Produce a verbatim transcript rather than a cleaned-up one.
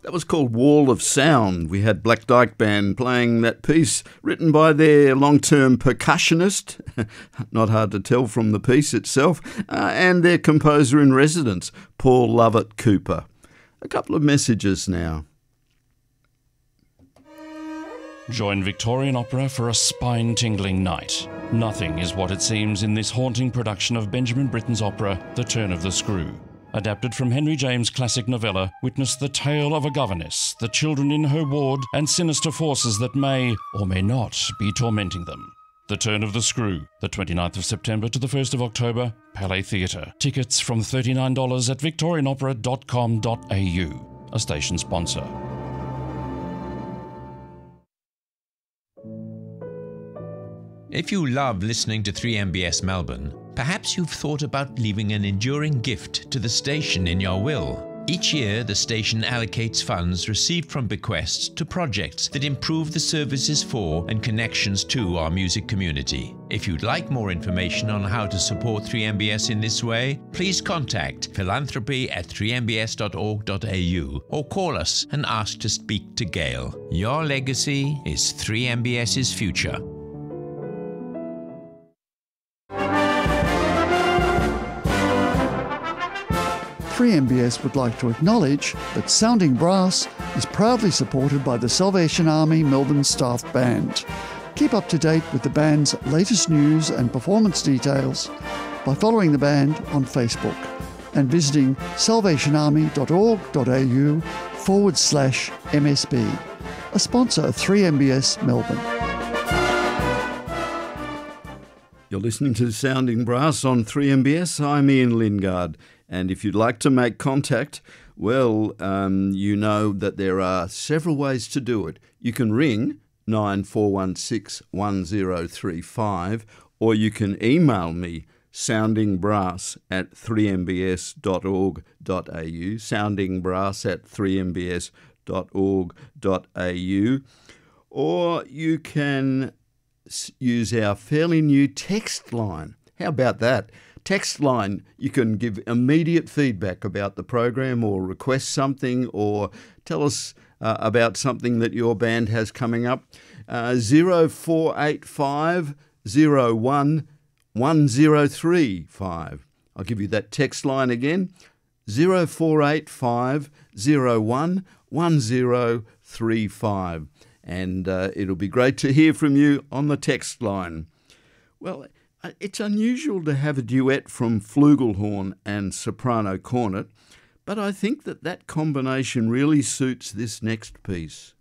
That was called Wall of Sound. We had Black Dyke Band playing that piece written by their long-term percussionist, not hard to tell from the piece itself, uh, and their composer in residence, Paul Lovett Cooper. A couple of messages now. Join Victorian Opera for a spine-tingling night. Nothing is what it seems in this haunting production of Benjamin Britten's opera, The Turn of the Screw. Adapted from Henry James' classic novella, witness the tale of a governess, the children in her ward, and sinister forces that may, or may not, be tormenting them. The Turn of the Screw, the twenty-ninth of September to the first of October, Palais Theatre. Tickets from thirty-nine dollars at victorian opera dot com dot a u, a station sponsor. If you love listening to three M B S Melbourne, perhaps you've thought about leaving an enduring gift to the station in your will. Each year, the station allocates funds received from bequests to projects that improve the services for and connections to our music community. If you'd like more information on how to support three M B S in this way, please contact philanthropy at three m b s dot org dot a u or call us and ask to speak to Gail. Your legacy is three M B S's future. three M B S would like to acknowledge that Sounding Brass is proudly supported by the Salvation Army Melbourne Staff Band. Keep up to date with the band's latest news and performance details by following the band on Facebook and visiting salvationarmy.org.au forward slash MSB, a sponsor of three M B S Melbourne. You're listening to Sounding Brass on three M B S. I'm Ian Lingard. And if you'd like to make contact, well, um, you know that there are several ways to do it. You can ring nine four one six, one zero three five, or you can email me, soundingbrass at three m b s dot org dot a u, soundingbrass at three m b s dot org dot a u, or you can use our fairly new text line. How about that? Text line, you can give immediate feedback about the program or request something or tell us uh, about something that your band has coming up. Uh, zero four eight five, zero one, one zero three five. I'll give you that text line again, zero four eight five, zero one, one zero three five. And uh, it'll be great to hear from you on the text line. Well, it's unusual to have a duet from flugelhorn and soprano cornet, but I think that that combination really suits this next piece.